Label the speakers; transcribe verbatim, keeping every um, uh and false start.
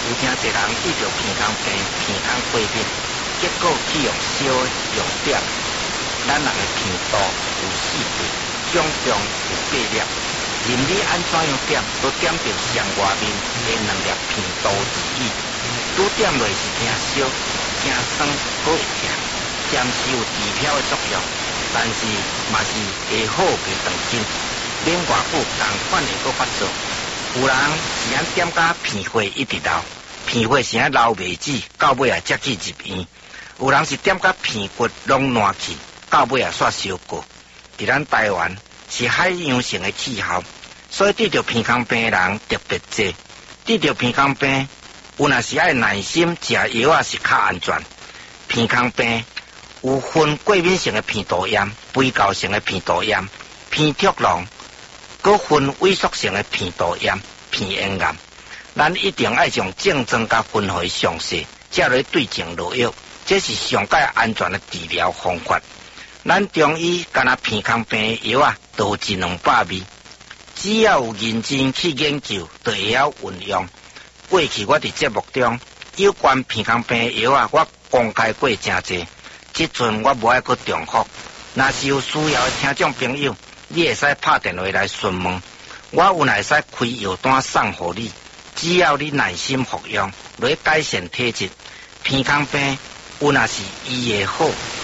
Speaker 1: 有真侪人遇到鼻腔病、鼻腔过敏，结果去用烧的、用点，咱人的鼻道有四块，总共有八粒。任你安怎样点，都点到上外面的两粒鼻道而已。拄点落是惊烧、惊酸，好会痛，暂时有治标的作用，但是嘛是会好袂长久，免偌久同款会阁发作。有人是安点甲鼻血一直流，鼻血是安流袂止，到尾啊才去入院。有人是点甲鼻骨拢烂去，到尾啊煞烧过。伫咱台湾是海洋性的气候，所以得着鼻腔病的人特别多。得着鼻腔病，有若是爱耐心食药啊，是较安全。鼻腔病有分过敏性的鼻道炎、肥厚性的鼻道炎、鼻突囊，佮分萎缩性的鼻道炎、鼻咽癌。咱一定爱将症状甲分回详细，才来对症落药，这是上界安全的治疗方法。咱中医干那鼻腔病的药啊，都有一两百味，只要有认真去研究，就会晓运用。过去我伫节目中有关鼻腔病的药啊，我公开过真济，即阵我无爱阁重复。若是有需要的听众朋友，你会使拍电话来询问，我有若会使开药单送互你。只要你耐心服用，来改善体质，鼻腔病有若是医会好。